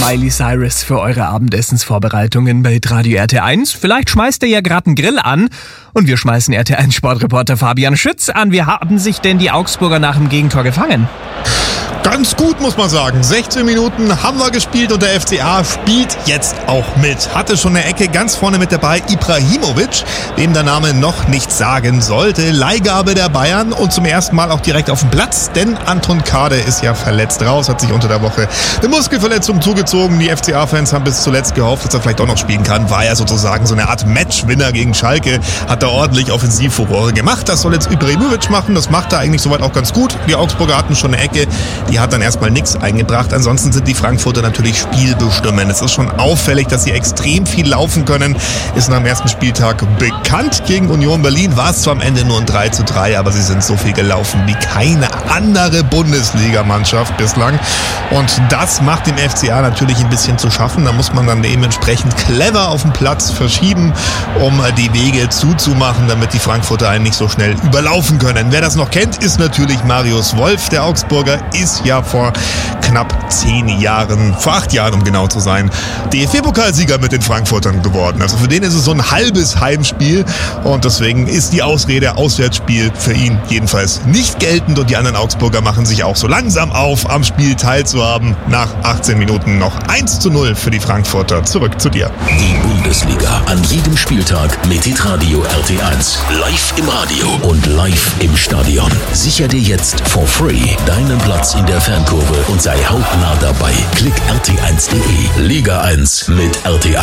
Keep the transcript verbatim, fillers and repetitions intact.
Miley Cyrus für eure Abendessensvorbereitungen bei Radio R T eins. Vielleicht schmeißt ihr ja gerade einen Grill an und wir schmeißen R T eins Sportreporter Fabian Schütz an. Wie haben sich denn die Augsburger nach dem Gegentor gefangen? Ganz gut, muss man sagen. sechzehn Minuten haben wir gespielt und der F C A spielt jetzt auch mit. Hatte schon eine Ecke ganz vorne mit dabei Ibrahimovic, dem der Name noch nichts sagen sollte. Leihgabe der Bayern und zum ersten Mal auch direkt auf dem Platz, denn Anton Kade ist ja verletzt raus, hat sich unter der Woche eine Muskelverletzung zugezogen. Die F C A-Fans haben bis zuletzt gehofft, dass er vielleicht auch noch spielen kann. War ja sozusagen so eine Art Matchwinner gegen Schalke. Hat er ordentlich Offensivfurore gemacht. Das soll jetzt Ibrahimovic machen. Das macht er eigentlich soweit auch ganz gut. Die Augsburger hatten schon eine Ecke. Die hat dann erstmal nichts eingebracht. Ansonsten sind die Frankfurter natürlich spielbestimmend. Es ist schon auffällig, dass sie extrem viel laufen können. Ist nach dem ersten Spieltag bekannt. Gegen Union Berlin war es zwar am Ende nur ein drei zu drei, aber sie sind so viel gelaufen wie keine andere Bundesligamannschaft bislang. Und das macht dem F C A natürlich ein bisschen zu schaffen. Da muss man dann dementsprechend clever auf dem Platz verschieben, um die Wege zuzumachen, damit die Frankfurter einen nicht so schnell überlaufen können. Wer das noch kennt, ist natürlich Marius Wolf. Der Augsburger ist ja vor knapp zehn Jahren, vor acht Jahren, um genau zu sein, D F B-Pokalsieger mit den Frankfurtern geworden. Also für den ist es so ein halbes Heimspiel und deswegen ist die Ausrede Auswärtsspiel für ihn jedenfalls nicht geltend und die anderen Augsburger machen sich auch so langsam auf, am Spiel teilzuhaben. Nach achtzehn Minuten noch eins zu null für die Frankfurter. Zurück zu dir. Die Bundesliga an jedem Spieltag mit Hitradio R T eins. Live im Radio und live im Stadion. Sicher dir jetzt for free deinen Platz in der Fankurve und sei hautnah dabei. Klick R T eins punkt de. Liga eins mit R T eins.